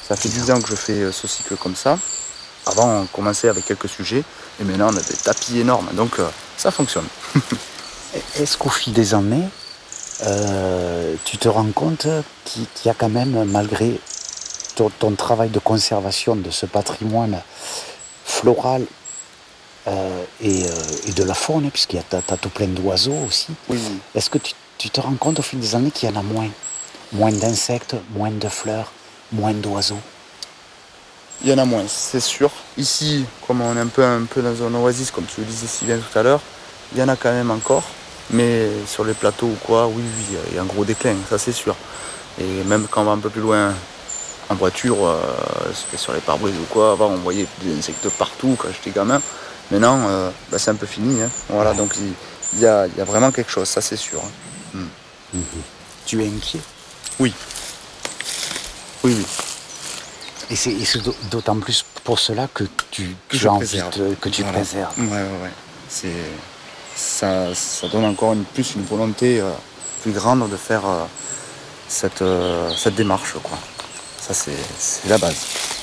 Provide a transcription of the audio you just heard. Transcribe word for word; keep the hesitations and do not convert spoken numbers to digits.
Ça fait dix ans que je fais ce cycle comme ça. Avant, on commençait avec quelques sujets, et maintenant, on a des tapis énormes. Donc, euh, ça fonctionne. Est-ce qu'au fil des années, euh, tu te rends compte qu'il y a quand même, malgré ton, ton travail de conservation de ce patrimoine floral euh, et, euh, et de la faune, puisqu'il y a t'as, t'as tout plein d'oiseaux aussi, Oui. est-ce que tu, tu te rends compte au fil des années qu'il y en a moins? Moins d'insectes, moins de fleurs, moins d'oiseaux? Il y en a moins, c'est sûr. Ici, comme on est un peu, un peu dans un oasis, comme tu le disais si bien tout à l'heure, il y en a quand même encore. Mais sur les plateaux ou quoi, oui, oui, il y a un gros déclin, ça c'est sûr. Et même quand on va un peu plus loin en voiture, euh, sur les pare-brises ou quoi, avant on voyait des insectes partout quand j'étais gamin. Maintenant, euh, bah, c'est un peu fini. Hein. Voilà, donc il, il, y a, il y a vraiment quelque chose, ça c'est sûr. Hein. Mmh. Tu es inquiet? Oui. Oui, oui. Et c'est, et c'est d'autant plus pour cela que tu, que tu je as préserve. envie de, que tu voilà. préserves. Ouais, ouais, ouais. C'est, ça, ça donne encore une, plus une volonté euh, plus grande de faire euh, cette, euh, cette démarche, quoi. Ça, c'est, c'est la base.